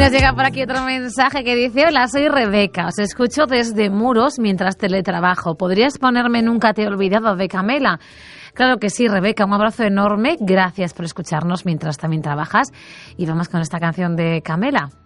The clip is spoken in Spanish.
Nos llega por aquí otro mensaje que dice: hola, soy Rebeca, os escucho desde Muros mientras teletrabajo. ¿Podrías ponerme Nunca te he olvidado de Camela? Claro que sí, Rebeca, un abrazo enorme. Gracias por escucharnos mientras también trabajas. Y vamos con esta canción de Camela.